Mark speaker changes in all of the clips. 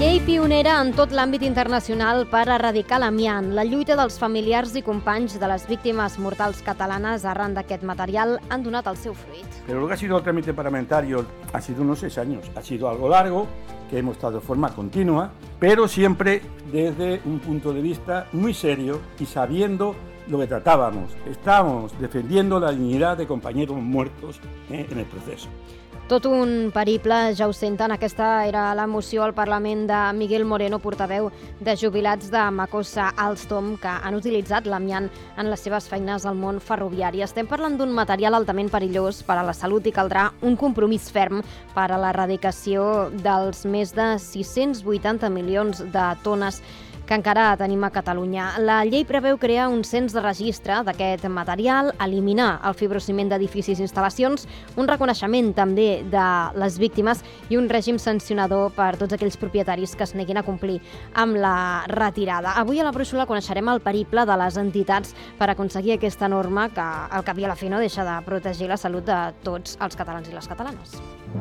Speaker 1: Llei pionera en tot l'àmbit internacional per erradicar l'amiant. La lluita dels familiars i companys de les víctimas mortals catalanas arran d'aquest material han donat el seu fruit.
Speaker 2: Pero lo que ha sido el trámite parlamentario ha sido unos 6 años. Ha sido algo largo, que hemos estado de forma continua, pero siempre desde un punto de vista muy serio y sabiendo lo que tratábamos. Estábamos defendiendo la dignidad de compañeros muertos en el proceso.
Speaker 1: Tot un periple, ja ho senten, aquesta era la moció al Parlament de Miguel Moreno, portaveu de jubilats de Macosa Alstom, que han utilitzat l'amiant en les seves feines al món ferroviari. Estem parlant d'un material altament perillós per a la salut i caldrà un compromís ferm per a l'erradicació dels més de 680 milions de tones que encara tenim a Catalunya. La llei preveu crear un cens de registre d'aquest material, eliminar el fibrociment d'edificis i instal·lacions, un reconeixement també de les víctimes i un règim sancionador per tots aquells propietaris que es neguin a complir amb la retirada. Avui a la brúixola coneixerem el periple de les entitats per aconseguir aquesta norma que al cap i a la fi no deixa de protegir la salut de tots els catalans i les catalanes.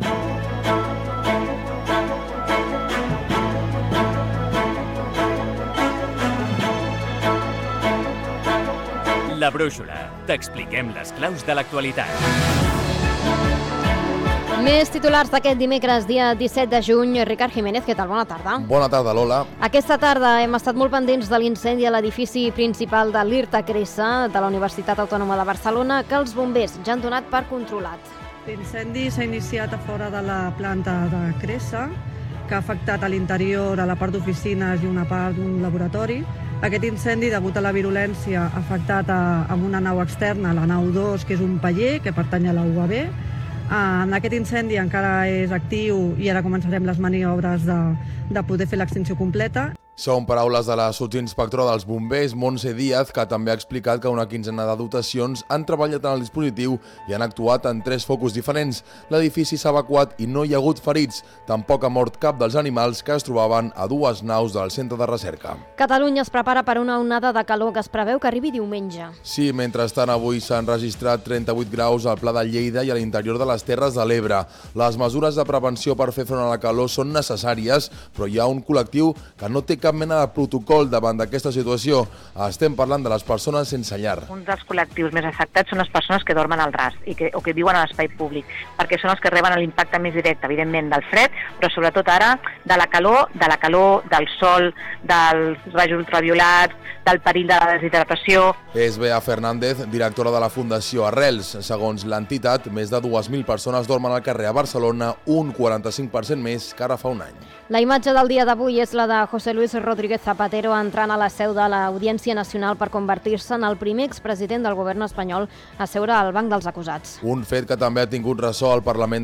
Speaker 3: La Brúixola. T'expliquem les claus de l'actualitat.
Speaker 1: Més titulars d'aquest dimecres, dia 17 de juny. Ricard Jiménez, què tal? Bona tarda.
Speaker 4: Bona tarda, Lola.
Speaker 1: Aquesta tarda hem estat molt pendents de l'incendi a l'edifici principal de l'IRTA Cressa de la Universitat Autònoma de Barcelona, que els bombers ja han donat per controlat.
Speaker 5: L'incendi s'ha iniciat a fora de la planta de Cressa, que ha afectat a l'interior, a la part d'oficines i una part d'un laboratori. Aquest incendi, degut a la virulència, ha afectat amb una nau externa, la nau 2, que és un paller que pertany a la UAB. En aquest incendi encara és actiu i ara començarem les maniobres de poder fer l'extinció completa.
Speaker 4: Són paraules de la sotsinspectora dels bombers, Montse Díaz, que també ha explicat que una quinzena de dotacions han treballat en el dispositiu i han actuat en 3 focus diferents. L'edifici s'ha evacuat i no hi ha hagut ferits. Tampoc ha mort cap dels animals que es trobaven a 2 naus del centre de recerca.
Speaker 1: Catalunya es prepara per una onada de calor que es preveu que arribi diumenge.
Speaker 4: Sí, mentrestant avui s'han registrat 38 graus al Pla de Lleida i a l'interior de les Terres de l'Ebre. Les mesures de prevenció per fer front a la calor són necessàries, però hi ha un col·lectiu que no té cap mena de protocol davant d'aquesta situació. Estem parlant de les persones sense llar.
Speaker 6: Un dels col·lectius més afectats són les persones que dormen al ras o que viuen a l'espai públic, perquè són els que reben l'impacte més directe, evidentment, del fred, però sobretot ara de la calor, del sol, dels rajos ultraviolats, del perill de la deshidratació.
Speaker 4: És Bea Fernández, directora de la Fundació Arrels. Segons l'entitat, més de 2.000 persones dormen al carrer a Barcelona, un 45% més que ara fa un any.
Speaker 1: La imatge del dia d'avui és la de José Luis Rodríguez Zapatero entrant a la seu de l'Audiència Nacional per convertir-se en el primer expresident del govern espanyol a seure al banc dels acusats.
Speaker 4: Un fet que també ha tingut ressò al Parlament